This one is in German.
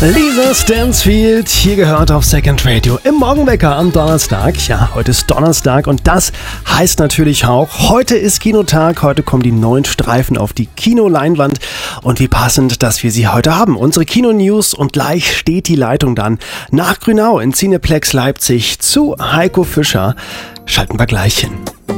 Lisa Stansfield, hier gehört auf Second Radio im Morgenwecker am Donnerstag. Ja, heute ist Donnerstag und das heißt natürlich auch, heute ist Kinotag, heute kommen die neuen Streifen auf die Kinoleinwand und wie passend, dass wir sie heute haben. Unsere Kino-News und gleich steht die Leitung dann nach Grünau in Cineplex Leipzig zu Heiko Fischer. Schalten wir gleich hin.